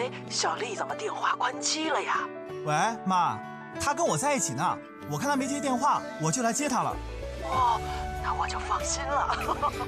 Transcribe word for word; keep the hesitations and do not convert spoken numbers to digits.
哎，小丽怎么电话关机了呀？ 喂，妈，她跟我在一起呢，我看她没接电话，我就来接她了。 哦，那我就放心了。